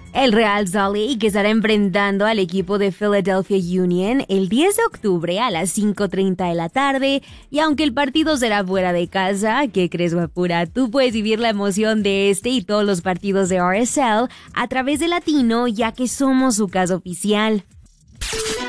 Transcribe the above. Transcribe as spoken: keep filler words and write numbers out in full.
El Real Salt Lake estará enfrentando al equipo de Philadelphia Union el diez de octubre a las cinco treinta de la tarde, y aunque el partido será fuera de casa, ¿qué crees, guapura? Tú puedes vivir la emoción de este y todos los partidos de R S L a través de Latino, ya que somos su casa oficial.